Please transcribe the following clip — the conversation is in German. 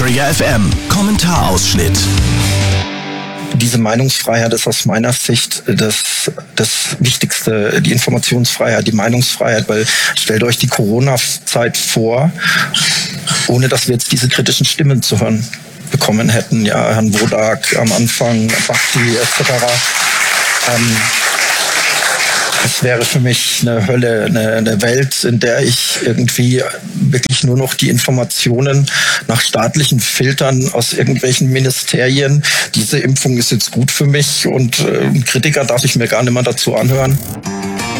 Trigger FM Kommentarausschnitt. Diese Meinungsfreiheit ist aus meiner Sicht das Wichtigste, die Informationsfreiheit, die Meinungsfreiheit, weil stellt euch die Corona-Zeit vor, ohne dass wir jetzt diese kritischen Stimmen zu hören bekommen hätten, ja, Herrn Wodak am Anfang, Bhakti etc. Es wäre für mich eine Hölle, eine Welt, in der ich irgendwie wirklich nur noch die Informationen nach staatlichen Filtern aus irgendwelchen Ministerien, diese Impfung ist jetzt gut für mich und Kritiker darf ich mir gar nicht mehr dazu anhören.